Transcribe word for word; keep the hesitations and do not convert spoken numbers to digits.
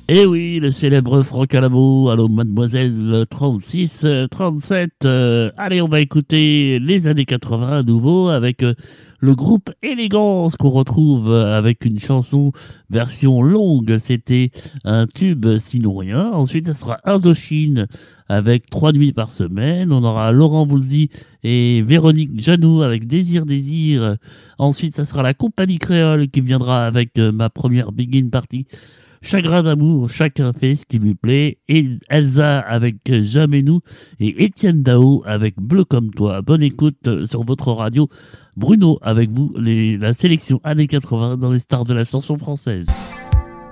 Eh oui, le célèbre Franck Alamo, allô mademoiselle trente-six, euh, trente-sept. Euh, allez, on va écouter les années quatre-vingts à nouveau avec euh, le groupe Élégance qu'on retrouve euh, avec une chanson version longue. C'était un tube sinon rien. Ensuite, ça sera Indochine avec trois nuits par semaine. On aura Laurent Voulzy et Véronique Janoux avec Désir Désir. Ensuite, ça sera la compagnie créole qui viendra avec euh, ma première Begin Party. Chagrin d'amour, chacun fait ce qui lui plaît. Et Elsa avec Jamais nous. Et Étienne Dao avec Bleu comme toi. Bonne écoute sur votre radio. Bruno avec vous, les, la sélection années quatre-vingts dans les stars de la chanson française.